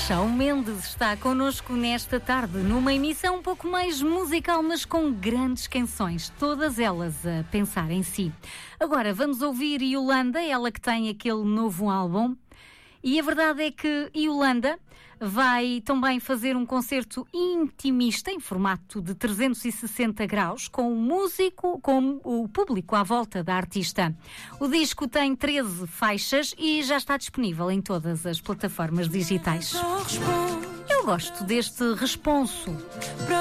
Shawn Mendes está connosco nesta tarde, numa emissão um pouco mais musical, mas com grandes canções, todas elas a pensar em si. Agora vamos ouvir Yolanda, ela que tem aquele novo álbum. E a verdade é que Yolanda vai também fazer um concerto intimista em formato de 360 graus com o músico, com o público à volta da artista. O disco tem 13 faixas e já está disponível em todas as plataformas digitais. Eu gosto deste responso